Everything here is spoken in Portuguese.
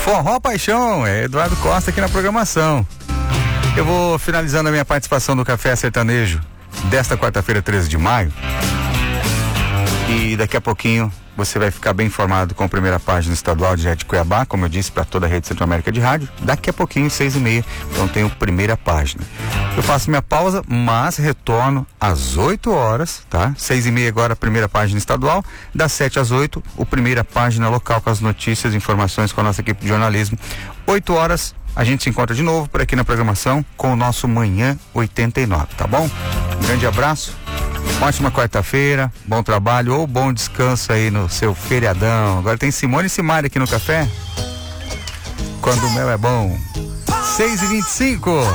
Forró Paixão, é Eduardo Costa aqui na programação. Eu vou finalizando a minha participação no Café Sertanejo desta quarta-feira, 13 de maio. E daqui a pouquinho você vai ficar bem informado com a primeira página estadual de Cuiabá, como eu disse, para toda a rede Centro-América de Rádio. Daqui a pouquinho, 6h30, então tenho primeira página. Eu faço minha pausa, mas retorno às 8 horas, tá? 6h30 agora a primeira página estadual, das 7 às 8, o primeira página local com as notícias e informações com a nossa equipe de jornalismo. 8 horas, a gente se encontra de novo por aqui na programação com o nosso Manhã 89, tá bom? Um grande abraço. Ótima quarta-feira, bom trabalho ou bom descanso aí no seu feriadão. Agora tem Simone e Simária aqui no café. Quando o mel é bom. 6h25.